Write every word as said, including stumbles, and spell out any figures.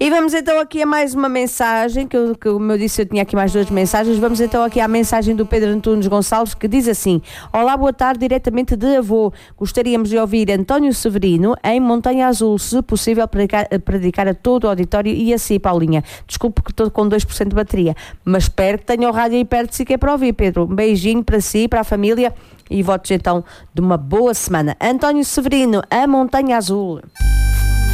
E vamos então aqui a mais uma mensagem, que, eu, que como eu disse, eu tinha aqui mais duas mensagens. Vamos então aqui à mensagem do Pedro Antunes Gonçalves, que diz assim: olá, boa tarde, diretamente de Avô. Gostaríamos de ouvir António Severino em Montanha Azul, se possível, para dedicar, para dedicar a todo o auditório e a si, Paulinha. Desculpe que estou com dois por cento de bateria, mas espero que tenha o rádio aí perto de si, que é para ouvir, Pedro. Um beijinho para si, para a família, e votos então de uma boa semana. António Severino, a Montanha Azul.